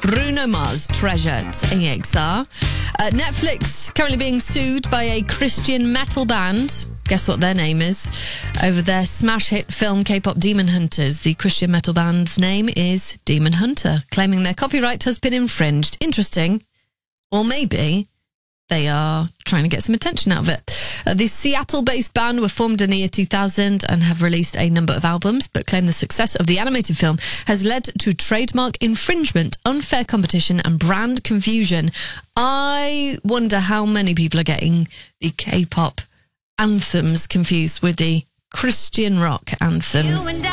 Bruno Mars, Treasure, AXR. Netflix currently being sued by a Christian metal band. Guess what their name is? Over their smash hit film K-pop Demon Hunters. The Christian metal band's name is Demon Hunter, claiming their copyright has been infringed. Interesting. Or maybe they are trying to get some attention out of it. The Seattle-based band were formed in the year 2000 and have released a number of albums, but claim the success of the animated film has led to trademark infringement, unfair competition, and brand confusion. I wonder how many people are getting the K-pop anthems confused with the Christian rock anthems.